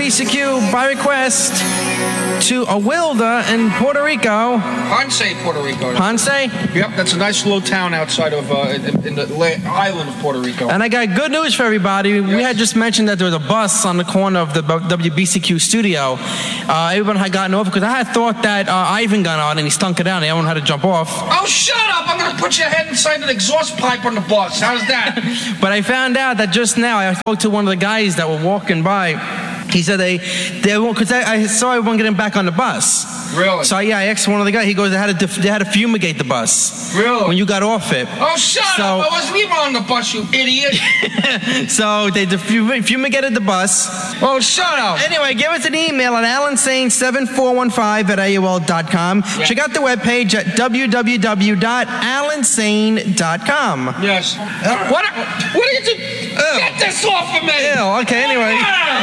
WBCQ by request to Awilda in Puerto Rico. Ponce, Puerto Rico. Ponce? Yep, that's a nice little town outside of, in the island of Puerto Rico. And I got good news for everybody. Yes. We had just mentioned that there was a bus on the corner of the WBCQ studio. Everyone had gotten off because I had thought that Ivan got on and he stunk it out and everyone had to jump off. Oh, shut up! I'm gonna put your head inside an exhaust pipe on the bus. How's that? But I found out that just now I spoke to one of the guys that were walking by. He said they won't, because I saw everyone getting back on the bus. Really? So yeah, I asked one of the guys. He goes, they had to fumigate the bus. Really? When you got off it. Oh, shut up! I wasn't even on the bus, you idiot. So they fumigated the bus. Oh, shut up! Anyway, give us an email at alansane7415@AOL.com. Yeah. Check out the webpage at www.alansane.com. Yes. What are you doing? Get this off of me! Ew, okay, anyway.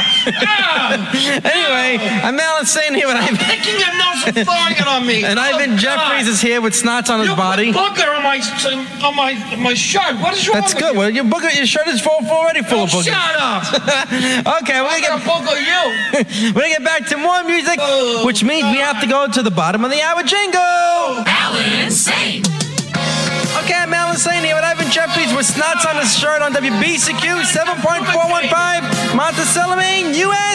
Anyway, I'm Alan Sane here, and I'm picking your nose and throwing it on me. And Ivan Jeffries is here with snots on his body. You put booger on my shirt. What is wrong That's with good. you? Well, your shirt is already full of boogers. Shut up! Okay, we're gonna booger you. We're gonna get back to more music, which means we have to go to the bottom of the hour jingle. Alan Sane. Okay, I'm Alan Sane here with Ivan Jeffries with snots on his shirt on WBCQ 7.415 Montecello, Maine, U.S.